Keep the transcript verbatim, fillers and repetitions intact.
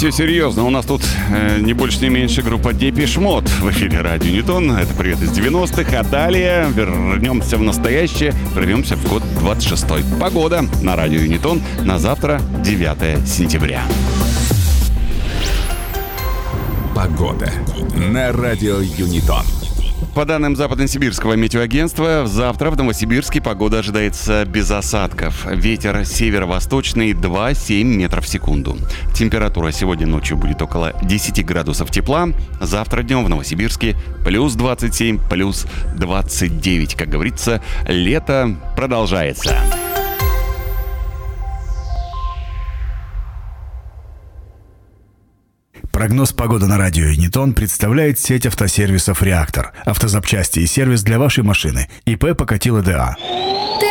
все серьезно. У нас тут э, не больше, не меньше группа Depeche Mode в эфире Радио Ньютон. Это привет из девяностых. А далее вернемся в настоящее. Прорвемся в год двадцать шестой. Погода на Радио Ньютон на завтра, девятое сентября. Погода на Радио Юнитон. По данным Западно-Сибирского метеоагентства, завтра в Новосибирске погода ожидается без осадков. Ветер северо-восточный два-семь метров в секунду. Температура сегодня ночью будет около десять градусов тепла. Завтра днем в Новосибирске плюс двадцать семь, плюс двадцать девять. Как говорится, лето продолжается. Прогноз погоды на Радио Юнитон представляет сеть автосервисов «Реактор». Автозапчасти и сервис для вашей машины. ИП Покатило ДА.